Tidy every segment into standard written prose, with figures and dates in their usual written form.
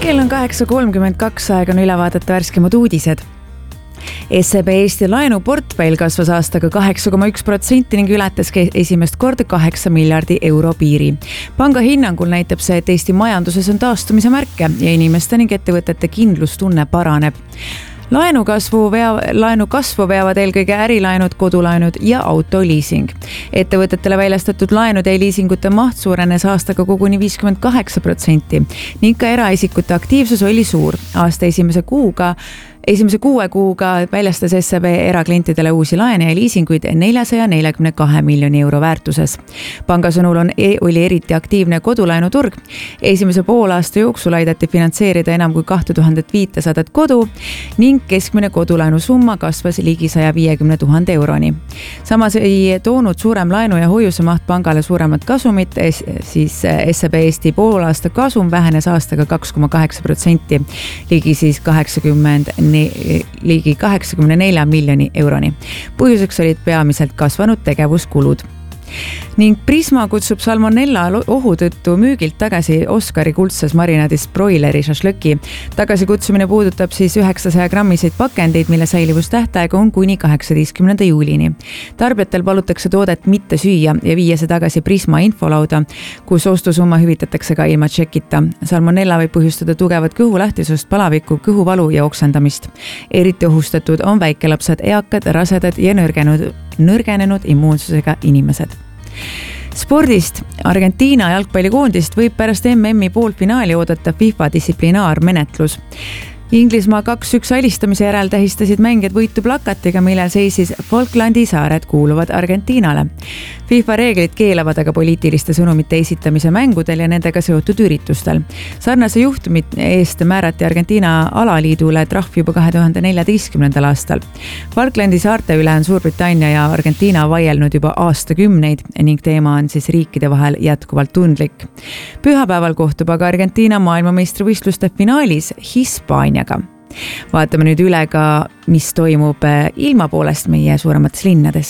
Kell on 8.32, aeg on üle vaadata värskemad uudised. SEB Eesti laenuportfell kasvas aastaga 8,1% ning ületas esimest korda 8 miljardi euro piiri. Panga hinnangul näitab see, et Eesti majanduses on taastumise märke ja inimeste ning ettevõtete kindlustunne paraneb. Laenu kasvu veavad eelkõige ärilaenud, kodulaenud ja autoliising. Ettevõtetele väljastatud laenude ja liisingute maht suurenes aastaga koguni 58% ning ka eraisikute aktiivsus oli suur. Aasta esimese 6 kuuga väljastas SEB eraklientidele uusi laene ja liisinguid 442 miljoni euro väärtuses. Panga sõnul oli eriti aktiivne kodulaenuturg. Esimese poolaasta jooksul aidati finantseerida enam kui 2500 kodu ning keskmine kodulaenu summa kasvas ligi 150 000 euroni. Samas ei toonud suurem laenu ja hoiuse maht pangale suuremat kasumit, siis SEB Eesti poolaasta kasum vähenes aastaga 2,8%, ligi 84 miljoni euroni. Põhjuseks olid peamiselt kasvanud tegevuskulud. Ning Prisma kutsub salmonella ohu tõttu müügilt tagasi Oskari kuldses marinaadis broileri šašlõki. Tagasikutsumine puudutab siis 900 grammiseid pakendeid, mille säilivustähtaeg on kuni 18. juulini. Tarbijatel palutakse toodet mitte süüa ja viia see tagasi Prisma infolauda, kus ostusumma hüvitatakse ka ilma tšekita. Salmonella võib põhjustada tugevat kõhulähtisust, palavikku, kõhuvalu ja oksendamist. Eriti ohustatud on väikelapsed, eakad, rasedad ja nõrgenenud immuunsusega inimesed. Spordist. Argentiina jalgpallikoondist võib pärast MM-i poolfinaali oodata FIFA distsiplinaarmenetlus. Inglismaa 2-1 alistamise järel tähistasid mängijad võitu plakatiga, millel seisis Falklandi saared kuuluvad Argentiinale. FIFA reeglid keelavad aga poliitiliste sõnumite esitamise mängudel ja nendega seotud üritustel. Sarnase juhtumit eest määrati Argentiina alaliidule trahv juba 2014. aastal. Falklandi saarte üle on Suurbritannia ja Argentiina vaielnud juba aastakümneid ning teema on siis riikide vahel jätkuvalt tundlik. Pühapäeval kohtub aga Argentiina maailmameistrivõistluste finaalis Hispaaniaga. Vaatame nüüd üle ka, mis toimub ilma poolest meie suuremates linnades.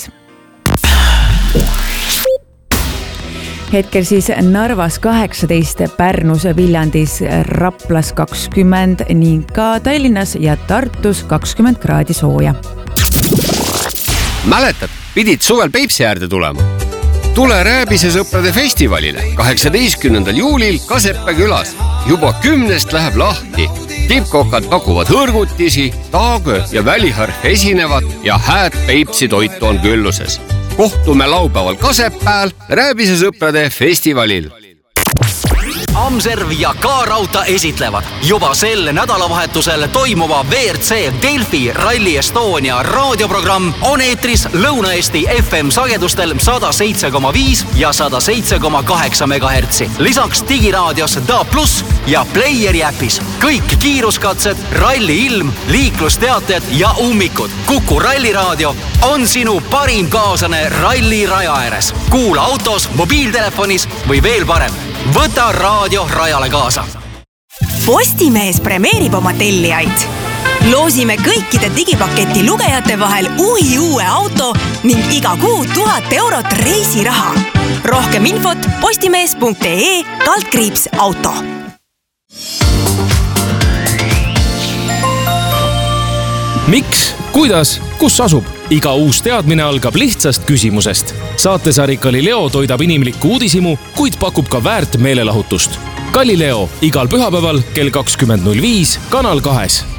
Hetkel siis Narvas 18, Pärnus, Viljandis, Raplas 20 ning ka Tallinnas ja Tartus 20 kraadi sooja. Mäletad, pidid suvel Peipsi äärde tulema? Tule Rääbise sõprade festivalile 18. juulil Kasepa külas. Juba 10 läheb lahti. Tippkokad pakuvad hõrgutisi, taagö ja väliharf esinevad ja hääd Peipsi toitu on külluses. Kohtume laupäeval Kasepääl Rääbise sõprade festivalil. Amserv ja K-Rauta esitlevad juba sel nädalavahetusel toimuva WRC Delfi Rally Estonia raadioprogramm on eetris Lõuna-Eesti FM sagedustel 107,5 ja 107,8 MHz. Lisaks digiraadios DA+ ja Playeri äpis. Kõik kiiruskatsed, ralli ilm, liiklusteated ja ummikud. Kuku ralliraadio on sinu parim kaaslane ralli raja ääres. Kuula autos, mobiiltelefonis või veel parem. Võta raadio rajale kaasa. Postimees premeerib oma tellijaid. Loosime kõikide digipaketi lugejate vahel uue auto ning iga kuu 1000 eurot reisiraha. Rohkem infot postimees.ee/auto. Miks, kuidas, kus asub? Iga uus teadmine algab lihtsast küsimusest. Saatesari Galileo toidab inimlikku uudisimu, kuid pakub ka väärt meelelahutust. Galileo igal pühapäeval kell 20.05 Kanal 2.